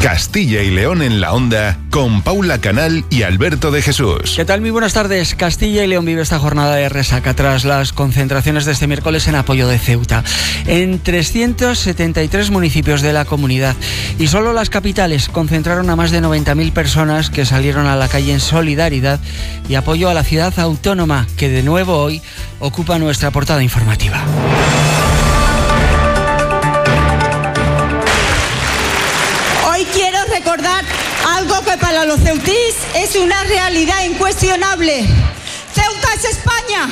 Castilla y León en la Onda, con Paula Canal y Alberto de Jesús. ¿Qué tal? Muy buenas tardes. Castilla y León vive esta jornada de resaca tras las concentraciones de este miércoles en apoyo de Ceuta. En 373 municipios de la comunidad. Y solo las capitales concentraron a más de 90.000 personas que salieron a la calle en solidaridad y apoyo a la ciudad autónoma, que de nuevo hoy ocupa nuestra portada informativa. Quiero recordar algo que para los ceutíes es una realidad incuestionable. Ceuta es España.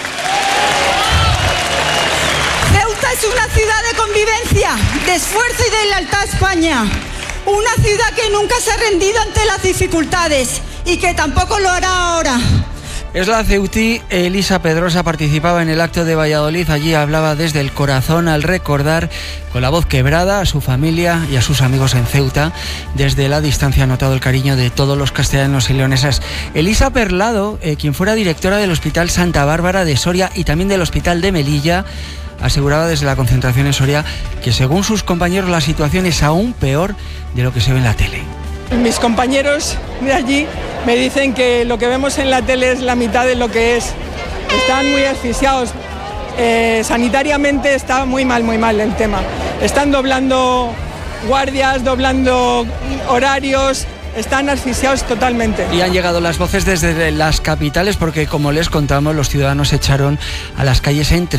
Ceuta es una ciudad de convivencia, de esfuerzo y de lealtad a España. Una ciudad que nunca se ha rendido ante las dificultades y que tampoco lo hará ahora. Es la ceutí Elisa Pedrosa, participaba en el acto de Valladolid. Allí hablaba desde el corazón al recordar con la voz quebrada a su familia y a sus amigos en Ceuta. Desde la distancia ha notado el cariño de todos los castellanos y leonesas. Elisa Perlado, quien fuera directora del Hospital Santa Bárbara de Soria y también del Hospital de Melilla, aseguraba desde la concentración en Soria que según sus compañeros la situación es aún peor de lo que se ve en la tele. Mis compañeros de allí me dicen que lo que vemos en la tele es la mitad de lo que es. Están muy asfixiados. Sanitariamente está muy mal el tema. Están doblando guardias, doblando horarios. Están asfixiados totalmente. Y han llegado las voces desde las capitales porque, como les contamos, los ciudadanos echaron a las calles en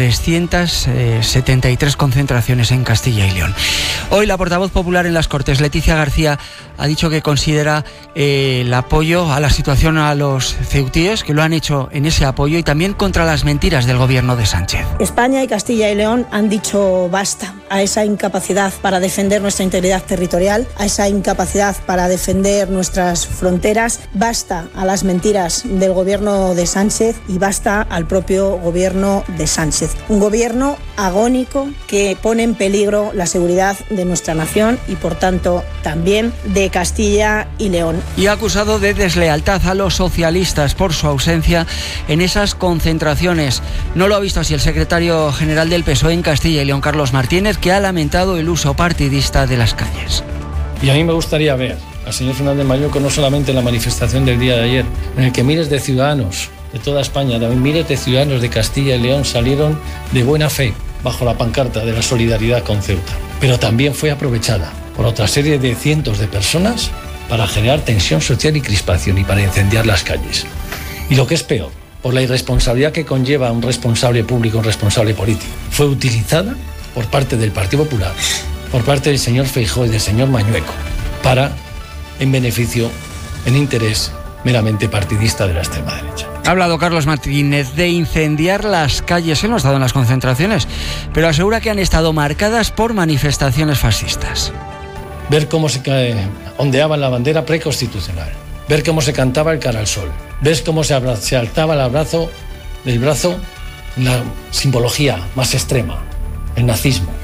373 concentraciones en Castilla y León. Hoy la portavoz popular en las Cortes, Leticia García, ha dicho que considera el apoyo a la situación a los ceutíes, que lo han hecho en ese apoyo, y también contra las mentiras del gobierno de Sánchez. España y Castilla y León han dicho basta a esa incapacidad para defender nuestra integridad territorial, a esa incapacidad para defender nuestras fronteras, basta a las mentiras del gobierno de Sánchez y basta al propio gobierno de Sánchez. Un gobierno agónico que pone en peligro la seguridad de nuestra nación y, por tanto, también de Castilla y León. Y ha acusado de deslealtad a los socialistas por su ausencia en esas concentraciones. No lo ha visto así el secretario general del PSOE en Castilla y León, Carlos Martínez, que ha lamentado el uso partidista de las calles. Y a mí me gustaría ver al señor Fernández Mañueco no solamente en la manifestación del día de ayer, en el que miles de ciudadanos de toda España, también miles de ciudadanos de Castilla y León salieron de buena fe bajo la pancarta de la solidaridad con Ceuta, pero también fue aprovechada por otra serie de cientos de personas para generar tensión social y crispación y para incendiar las calles. Y lo que es peor, por la irresponsabilidad que conlleva un responsable público, un responsable político, fue utilizada por parte del Partido Popular, por parte del señor Feijóo y del señor Mañueco, en beneficio, en interés meramente partidista de la extrema derecha. Ha hablado Carlos Martínez de incendiar las calles. Él no ha estado en las concentraciones, pero asegura que han estado marcadas por manifestaciones fascistas. Ver cómo se ondeaba la bandera preconstitucional, ver cómo se cantaba el cara al sol, ver cómo se alzaba el brazo, la simbología más extrema, el nazismo.